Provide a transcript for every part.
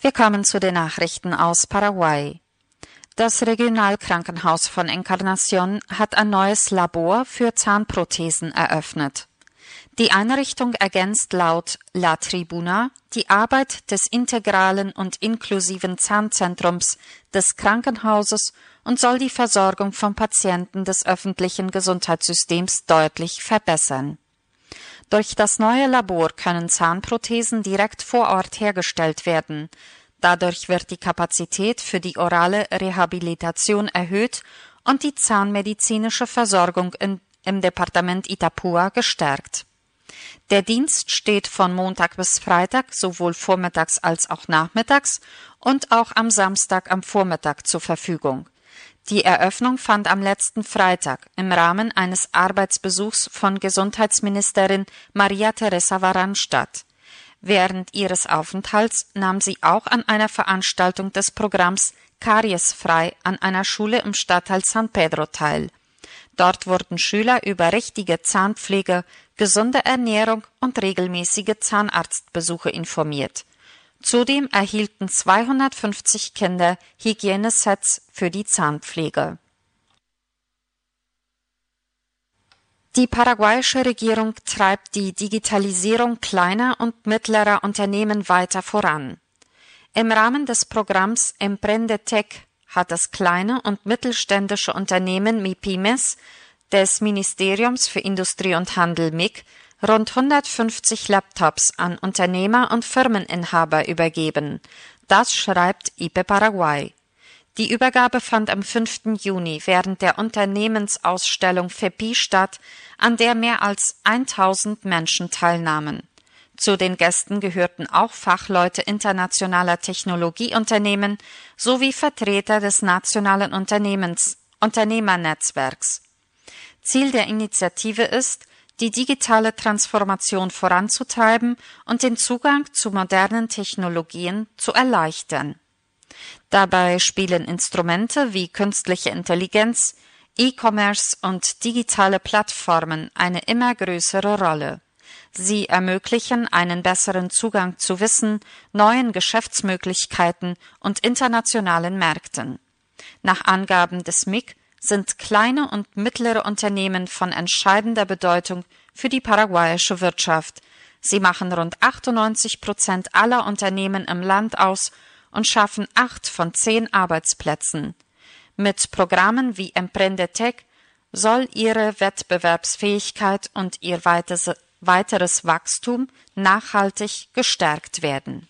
Wir kommen zu den Nachrichten aus Paraguay. Das Regionalkrankenhaus von Encarnación hat ein neues Labor für Zahnprothesen eröffnet. Die Einrichtung ergänzt laut La Tribuna die Arbeit des integralen und inklusiven Zahnzentrums des Krankenhauses und soll die Versorgung von Patienten des öffentlichen Gesundheitssystems deutlich verbessern. Durch das neue Labor können Zahnprothesen direkt vor Ort hergestellt werden. Dadurch wird die Kapazität für die orale Rehabilitation erhöht und die zahnmedizinische Versorgung im Departement Itapúa gestärkt. Der Dienst steht von Montag bis Freitag sowohl vormittags als auch nachmittags und auch am Samstag am Vormittag zur Verfügung. Die Eröffnung fand am letzten Freitag im Rahmen eines Arbeitsbesuchs von Gesundheitsministerin Maria Teresa Varán statt. Während ihres Aufenthalts nahm sie auch an einer Veranstaltung des Programms Kariesfrei an einer Schule im Stadtteil San Pedro teil. Dort wurden Schüler über richtige Zahnpflege, gesunde Ernährung und regelmäßige Zahnarztbesuche informiert. Zudem erhielten 250 Kinder Hygienesets für die Zahnpflege. Die paraguayische Regierung treibt die Digitalisierung kleiner und mittlerer Unternehmen weiter voran. Im Rahmen des Programms Emprendetec hat das kleine und mittelständische Unternehmen MIPYMES des Ministeriums für Industrie und Handel MIG rund 150 Laptops an Unternehmer und Firmeninhaber übergeben. Das schreibt IPE Paraguay. Die Übergabe fand am 5. Juni während der Unternehmensausstellung FEPI statt, an der mehr als 1000 Menschen teilnahmen. Zu den Gästen gehörten auch Fachleute internationaler Technologieunternehmen sowie Vertreter des nationalen Unternehmernetzwerks. Ziel der Initiative ist, die digitale Transformation voranzutreiben und den Zugang zu modernen Technologien zu erleichtern. Dabei spielen Instrumente wie künstliche Intelligenz, E-Commerce und digitale Plattformen eine immer größere Rolle. Sie ermöglichen einen besseren Zugang zu Wissen, neuen Geschäftsmöglichkeiten und internationalen Märkten. Nach Angaben des MIG sind kleine und mittlere Unternehmen von entscheidender Bedeutung für die paraguayische Wirtschaft. Sie machen rund 98% aller Unternehmen im Land aus und schaffen 8 von 10 Arbeitsplätzen. Mit Programmen wie Emprendetec soll ihre Wettbewerbsfähigkeit und ihr weiteres Wachstum nachhaltig gestärkt werden.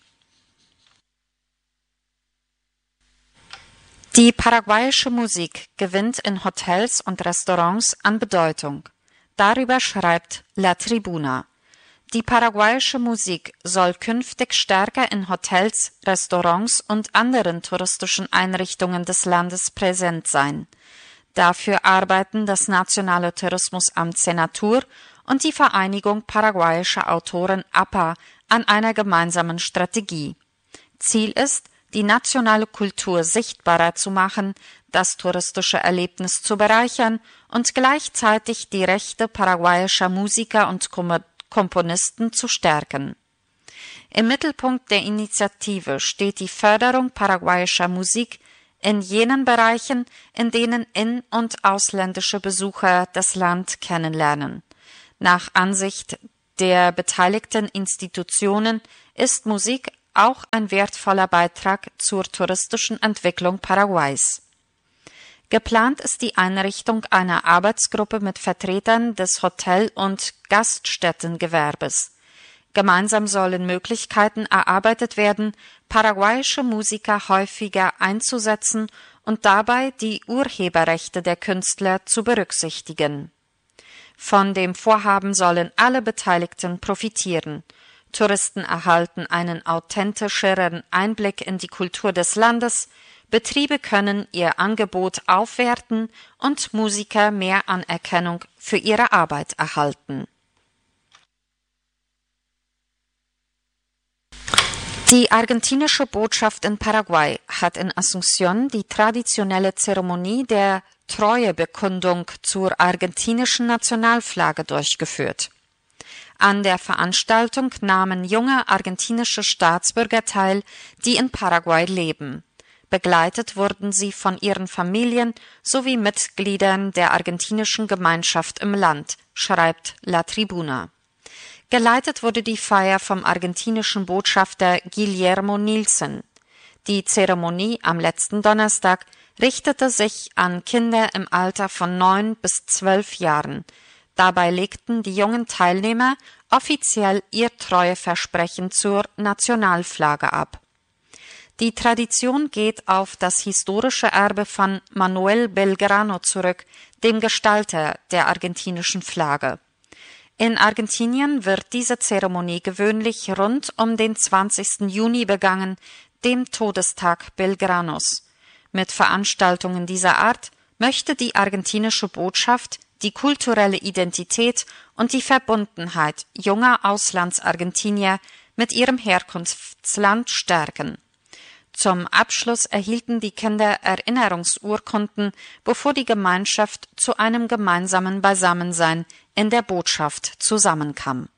Die paraguayische Musik gewinnt in Hotels und Restaurants an Bedeutung. Darüber schreibt La Tribuna. Die paraguayische Musik soll künftig stärker in Hotels, Restaurants und anderen touristischen Einrichtungen des Landes präsent sein. Dafür arbeiten das Nationale Tourismusamt Senatur und die Vereinigung paraguayischer Autoren APA an einer gemeinsamen Strategie. Ziel ist, die nationale Kultur sichtbarer zu machen, das touristische Erlebnis zu bereichern und gleichzeitig die Rechte paraguayischer Musiker und Komponisten zu stärken. Im Mittelpunkt der Initiative steht die Förderung paraguayischer Musik in jenen Bereichen, in denen in- und ausländische Besucher das Land kennenlernen. Nach Ansicht der beteiligten Institutionen ist Musik auch ein wertvoller Beitrag zur touristischen Entwicklung Paraguays. Geplant ist die Einrichtung einer Arbeitsgruppe mit Vertretern des Hotel- und Gaststättengewerbes. Gemeinsam sollen Möglichkeiten erarbeitet werden, paraguayische Musiker häufiger einzusetzen und dabei die Urheberrechte der Künstler zu berücksichtigen. Von dem Vorhaben sollen alle Beteiligten profitieren. Touristen erhalten einen authentischeren Einblick in die Kultur des Landes, Betriebe können ihr Angebot aufwerten und Musiker mehr Anerkennung für ihre Arbeit erhalten. Die argentinische Botschaft in Paraguay hat in Asunción die traditionelle Zeremonie der Treuebekundung zur argentinischen Nationalflagge durchgeführt. An der Veranstaltung nahmen junge argentinische Staatsbürger teil, die in Paraguay leben. Begleitet wurden sie von ihren Familien sowie Mitgliedern der argentinischen Gemeinschaft im Land, schreibt La Tribuna. Geleitet wurde die Feier vom argentinischen Botschafter Guillermo Nielsen. Die Zeremonie am letzten Donnerstag richtete sich an Kinder im Alter von 9 bis 12 Jahren. Dabei legten die jungen Teilnehmer offiziell ihr Treueversprechen zur Nationalflagge ab. Die Tradition geht auf das historische Erbe von Manuel Belgrano zurück, dem Gestalter der argentinischen Flagge. In Argentinien wird diese Zeremonie gewöhnlich rund um den 20. Juni begangen, dem Todestag Belgranos. Mit Veranstaltungen dieser Art möchte die argentinische Botschaft die kulturelle Identität und die Verbundenheit junger Auslandsargentinier mit ihrem Herkunftsland stärken. Zum Abschluss erhielten die Kinder Erinnerungsurkunden, bevor die Gemeinschaft zu einem gemeinsamen Beisammensein in der Botschaft zusammenkam.